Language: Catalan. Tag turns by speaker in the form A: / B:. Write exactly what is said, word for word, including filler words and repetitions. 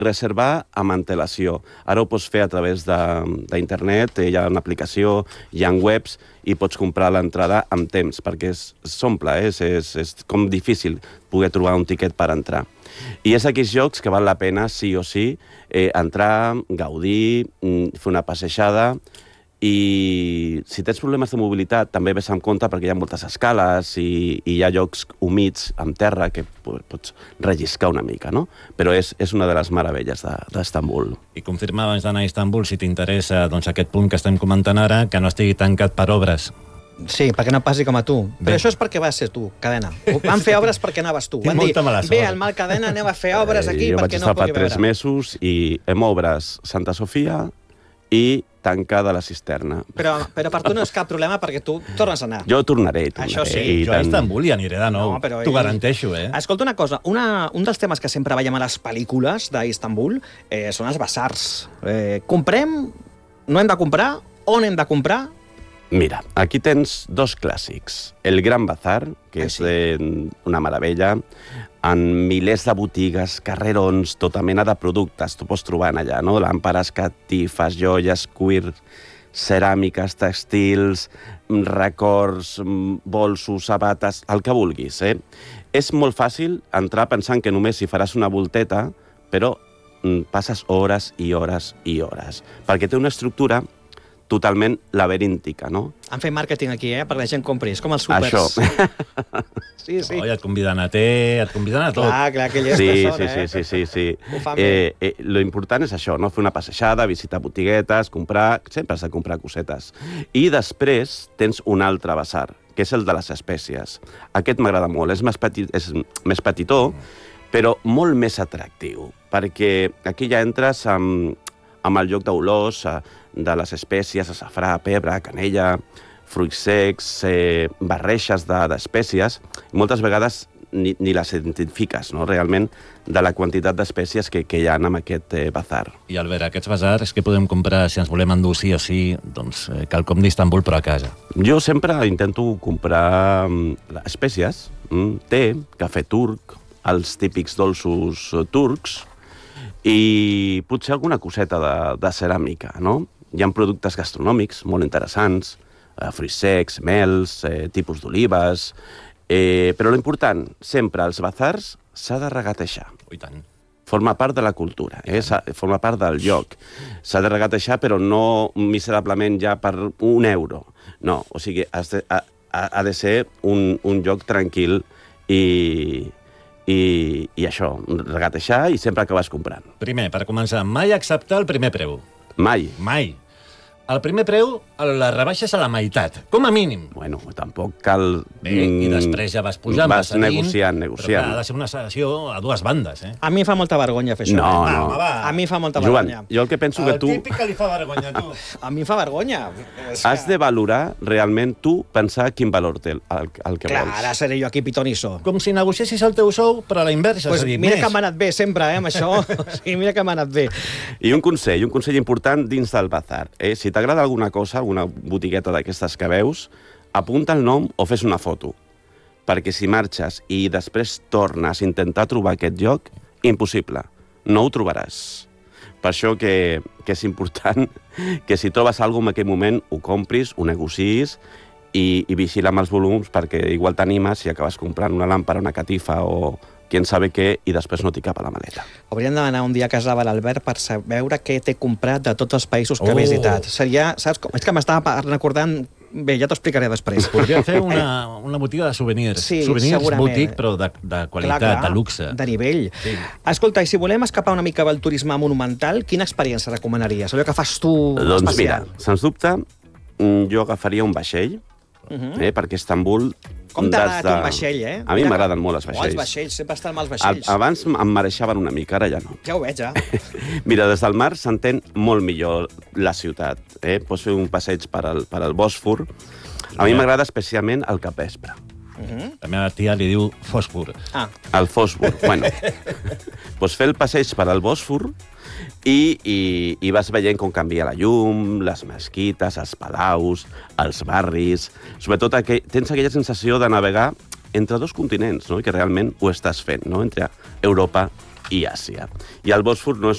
A: reservar amb antelació. Ara ho pots fer a través d'internet, hi ha una aplicació, hi ha webs, i pots comprar l'entrada amb temps, perquè s'omple, eh? és, és, és com difícil poder trobar un tiquet per entrar. I és aquells jocs que val la pena, sí o sí, eh, entrar, gaudir, fer una passejada, i si tens problemes de mobilitat també ves amb compte perquè hi ha moltes escales i, i hi ha llocs humits amb terra que pots relliscar una mica, no? Però és, és una de les meravelles d'Istanbul.
B: I confirma abans d'anar a Istanbul, si t'interessa doncs, aquest punt que estem comentant ara, que no estigui tancat per obres.
C: Sí, perquè no passi com a tu. Bé. Però això és perquè vas ser tu, Cadena. Van fer obres perquè anaves tu. Van dir, bé, el mal Cadena, anem a fer obres aquí
A: eh,
C: perquè no pugui veure.
A: Jo vaig estar fa tres mesos i hem obres Santa Sofia i tancada la cisterna.
C: Però, però per tu no és cap problema perquè tu tornes a anar.
A: Jo tornaré, tornaré.
C: Això sí.
B: I jo a Istanbul hi aniré de nou. No, T'ho garanteixo, eh?
C: Escolta una cosa, una, un dels temes que sempre veiem a les pel·lícules d'Istanbul eh, són els basars. Eh, comprem? No hem de comprar? On hem de comprar?
A: Mira, aquí tens dos clàssics. El Gran Bazar, que és una meravella, en milers de botigues, carrerons, tota mena de productes tu pots trobar allà, no? Làmperes, catifes, joies, cuir, ceràmiques, textils, records, bolsos, sabates, el que vulguis, eh? És molt fàcil entrar pensant que només hi faràs una volteta, però passes hores i hores i hores, perquè té una estructura totalment laberíntica, no?
C: Han fet màrqueting aquí, eh? Perquè la gent compri. És com els súpers.
A: Això.
C: Sí, sí.
B: Oh, et conviden a té, et conviden a tot.
C: Clar, clar, que llestos
A: sí,
C: són,
A: sí,
C: eh?
A: Sí, sí, sí, sí.
C: Ho fan bé.
A: Eh, eh, lo important és això, no? Fer una passejada, visitar botiguetes, comprar... Sempre has de comprar cosetes. I després tens un altre basar, que és el de les espècies. Aquest m'agrada molt. És més, petit, és més petitó, però molt més atractiu, perquè aquí ja entres amb, amb el lloc d'olors, de les espècies, safrà, pebre, canella, fruits secs, eh, barreixes d'espècies, i moltes vegades ni, ni les identifiques, no?, realment, de la quantitat d'espècies que, que hi ha en aquest eh, bazar.
B: I, Albert, aquests basars que podem comprar si ens volem endur sí o sí, doncs, eh, quelcom d'Istanbul, però a casa?
A: Jo sempre intento comprar mm, espècies, mm, té, cafè turc, els típics dolços eh, turcs, i potser alguna coseta de, de ceràmica, no? Hi ha productes gastronòmics molt interessants, eh, fruits secs, mels, eh, tipus d'olives, eh, però l'important, sempre als bazars s'ha de regatejar.
B: Oh, i tant.
A: Forma part de la cultura, eh? Forma part del lloc. S'ha de regatejar, però no miserablement ja per un euro. No, o sigui, has de, ha, ha de ser un, un lloc tranquil i... I, i això, regatejar i sempre acabes comprant.
B: Primer, per començar, mai acceptar el primer preu.
A: Mai.
B: Mai. El primer preu la rebaixes a la meitat, com a mínim.
A: Bueno, tampoc cal...
B: Bé, i després ja vas pujant,
A: vas negociant, negociant.
B: Però ha de ser una sessió a dues bandes, eh?
C: A mi fa molta vergonya fer això.
A: No,
C: eh?
A: no.
B: Va, va.
C: A mi fa molta
A: Joan,
C: vergonya.
A: jo el que penso que tu...
B: El típic que li fa vergonya, tu.
C: A mi fa vergonya. És
A: has
C: que...
A: de valorar realment tu, pensar quin valor té el, el, el que
C: Clar,
A: vols.
C: ara seré jo aquí pitonisso.
B: Com si negociessis el teu sou, però a la inversa.
C: Pues
B: és a dir,
C: mira
B: més.
C: que m'ha anat bé sempre, eh, amb això. O sigui, mira que m'ha anat bé.
A: I un consell, un consell important dins del bazar. Eh? Si t'agrada alguna cosa, alguna botigueta d'aquestes que veus, apunta el nom o fes una foto. Perquè si marxes i després tornes a intentar trobar aquest lloc, impossible. No ho trobaràs. Per això que, que és important que si trobes alguna cosa en aquell moment, ho compris, ho negocis i, i vigila amb els volums perquè igual t'animes i acabes comprant una làmpara, una catifa o quién sabe què, i després no t'hi cap a la maleta.
C: Hauríem d'anar un dia a casa de l'Albert per veure què té comprat de tots els països que
B: Oh.
C: ha visitat. Seria, saps com? És que m'estava recordant... Bé, ja t'ho explicaré després.
B: Podria fer una, una botiga de souvenirs.
C: Sí,
B: souvenirs
C: segurament.
B: boutique, però de, de qualitat,
C: clar, clar,
B: de luxe.
C: De nivell.
B: Sí.
C: Escolta, i si volem escapar una mica del turisme monumental, quina experiència recomanaries? Allò que fas tu
A: Doncs
C: especial.
A: mira, sens dubte, jo agafaria un vaixell,
C: Uh -huh.
A: eh, perquè Istanbul...
C: Com t'ha
A: des
C: agradat
A: de-
C: un vaixell, eh?
A: A mi
C: Mira
A: m'agraden
C: que-
A: molt els
C: Oh,
A: vaixells.
C: els vaixells, sempre estan amb els
A: A,
C: vaixells.
A: abans em mareixaven una mica, ara ja no.
C: Ja ho veig, ja.
A: Mira, des del mar s'entén molt millor la ciutat. Eh? Pots fer un passeig per al, per al Bòsfor. A mi m'agrada especialment el capvespre.
C: Uh -huh.
B: La meva tia li diu fòsfor.
C: Ah,
A: El fòsfor. Bueno, pots fer el passeig per al Bòsfor i, i, i vas veient com canvia la llum, les mesquites, els palaus, els barris... Sobretot aquell, tens aquella sensació de navegar entre dos continents, no? I que realment ho estàs fent, no? Entre Europa i Àsia. I el Bòsfor no és